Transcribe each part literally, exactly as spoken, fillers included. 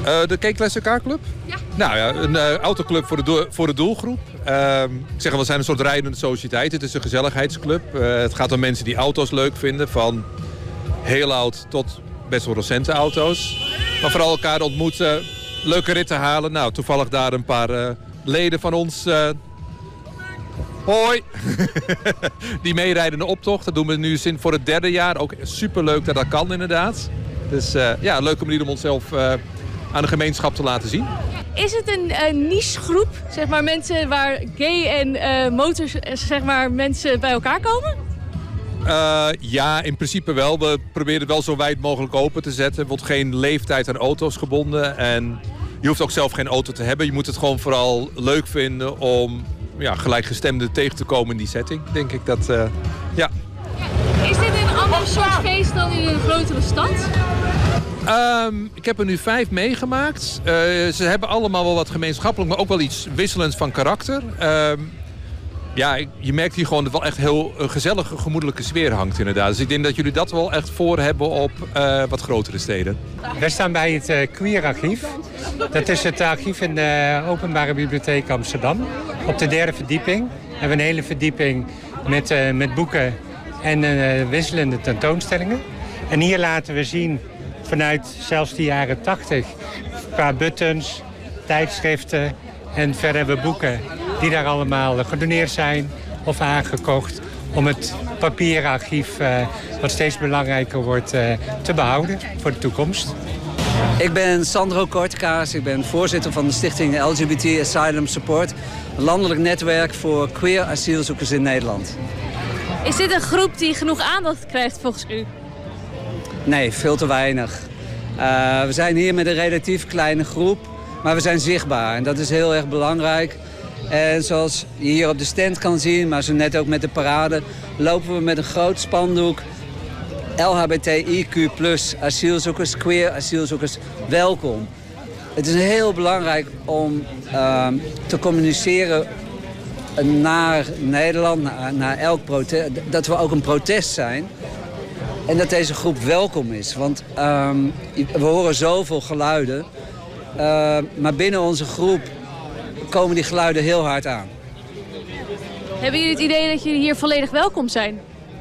Uh, de K-Classic Car Club? Ja. Nou ja, een uh, autoclub voor de, do- voor de doelgroep. Uh, ik zeg, we zijn een soort rijdende sociëteit. Het is een gezelligheidsclub. Uh, het gaat om mensen die auto's leuk vinden. Van heel oud tot best wel recente auto's. Maar vooral elkaar ontmoeten. Leuke ritten halen. Nou, toevallig daar een paar uh, leden van ons... Uh, Hoi! Die meerijden in de optocht. Dat doen we nu sinds voor het derde jaar. Ook superleuk dat dat kan inderdaad. Dus uh, ja, een leuke manier om onszelf uh, aan de gemeenschap te laten zien. Is het een uh, niche groep? Zeg maar mensen waar gay en uh, motors, zeg maar, mensen bij elkaar komen? Uh, ja, in principe wel. We proberen het wel zo wijd mogelijk open te zetten. Er wordt geen leeftijd aan auto's gebonden. En je hoeft ook zelf geen auto te hebben. Je moet het gewoon vooral leuk vinden om... Ja, gelijkgestemden tegen te komen in die setting, denk ik dat, uh, ja. Is dit een ander soort feest dan in een grotere stad? Um, ik heb er nu vijf meegemaakt. Uh, ze hebben allemaal wel wat gemeenschappelijk, maar ook wel iets wisselends van karakter. Um, ja, je merkt hier gewoon dat wel echt heel een gezellige, gemoedelijke sfeer hangt inderdaad. Dus ik denk dat jullie dat wel echt voor hebben op uh, wat grotere steden. Wij staan bij het uh, Queer Archief. Dat is het archief in de Openbare Bibliotheek Amsterdam. Op de derde verdieping hebben we een hele verdieping met, uh, met boeken en uh, wisselende tentoonstellingen. En hier laten we zien vanuit zelfs de jaren tachtig qua buttons, tijdschriften en verder hebben we boeken die daar allemaal gedoneerd zijn of aangekocht om het papierarchief, uh, wat steeds belangrijker wordt, uh, te behouden voor de toekomst. Ik ben Sandro Kortekaas, ik ben voorzitter van de stichting L G B T Asylum Support, een landelijk netwerk voor queer asielzoekers in Nederland. Is dit een groep die genoeg aandacht krijgt volgens u? Nee, veel te weinig. Uh, we zijn hier met een relatief kleine groep, maar we zijn zichtbaar en dat is heel erg belangrijk. En zoals je hier op de stand kan zien, maar zo net ook met de parade, lopen we met een groot spandoek. L H B T I Q plus asielzoekers, queer asielzoekers, welkom. Het is heel belangrijk om uh, te communiceren naar Nederland, naar, naar elk protest, dat we ook een protest zijn. En dat deze groep welkom is, want um, we horen zoveel geluiden. Uh, maar binnen onze groep komen die geluiden heel hard aan. Hebben jullie het idee dat jullie hier volledig welkom zijn?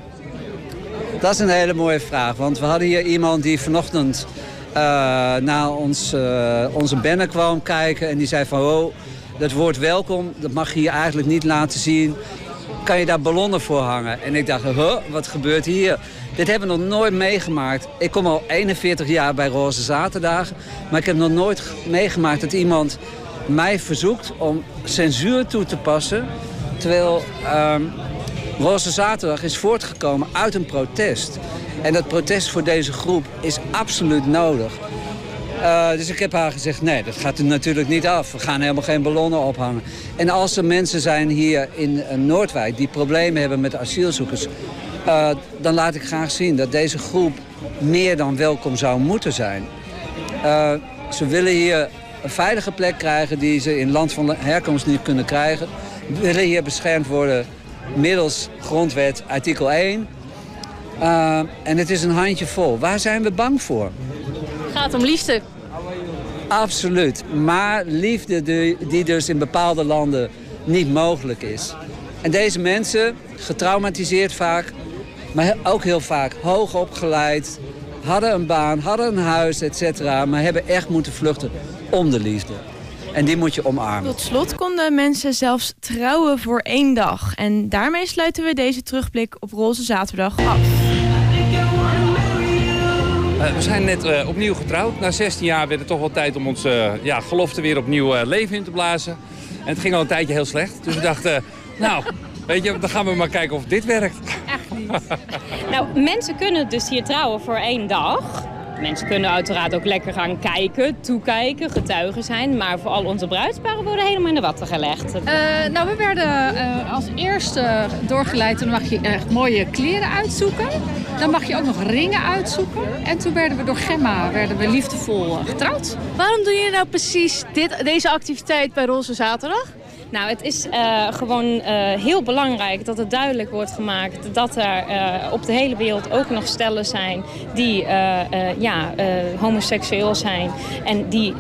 Dat is een hele mooie vraag, want we hadden hier iemand die vanochtend uh, naar ons, uh, onze banner kwam kijken en die zei van, oh, dat woord welkom, dat mag je hier eigenlijk niet laten zien. Kan je daar ballonnen voor hangen? En ik dacht, huh, wat gebeurt hier? Dit hebben we nog nooit meegemaakt. Ik kom al eenenveertig jaar bij Roze Zaterdag, maar ik heb nog nooit meegemaakt dat iemand mij verzoekt om censuur toe te passen, terwijl um, Roze Zaterdag is voortgekomen uit een protest. En dat protest voor deze groep is absoluut nodig. Uh, dus ik heb haar gezegd, nee, dat gaat er natuurlijk niet af. We gaan helemaal geen ballonnen ophangen. En als er mensen zijn hier in uh, Noordwijk die problemen hebben met asielzoekers, Uh, dan laat ik graag zien dat deze groep meer dan welkom zou moeten zijn. Uh, ze willen hier een veilige plek krijgen die ze in land van herkomst niet kunnen krijgen. We willen hier beschermd worden middels grondwet artikel één. Uh, en het is een handje vol. Waar zijn we bang voor? Het gaat om liefde. Absoluut. Maar liefde die, die dus in bepaalde landen niet mogelijk is. En deze mensen, getraumatiseerd vaak, maar ook heel vaak hoog opgeleid, hadden een baan, hadden een huis, et cetera, maar hebben echt moeten vluchten om de liefde. En die moet je omarmen. Tot slot konden mensen zelfs trouwen voor één dag. En daarmee sluiten we deze terugblik op Roze Zaterdag af. Uh, we zijn net uh, opnieuw getrouwd. Na zestien jaar werd het toch wel tijd om ons uh, ja, gelofte weer opnieuw uh, leven in te blazen. En het ging al een tijdje heel slecht. Dus we dachten, uh, nou, weet je, dan gaan we maar kijken of dit werkt. Echt niet. Nou, mensen kunnen dus hier trouwen voor één dag. Mensen kunnen uiteraard ook lekker gaan kijken, toekijken, getuigen zijn. Maar voor al onze bruidsparen worden helemaal in de watten gelegd. Uh, nou, we werden uh, als eerste doorgeleid. Dan mag je echt mooie kleren uitzoeken. Dan mag je ook nog ringen uitzoeken. En toen werden we door Gemma werden we liefdevol getrouwd. Waarom doen jullie nou precies dit, deze activiteit bij Roze Zaterdag? Nou, het is uh, gewoon uh, heel belangrijk dat het duidelijk wordt gemaakt dat er uh, op de hele wereld ook nog stellen zijn die uh, uh, ja, uh, homoseksueel zijn en die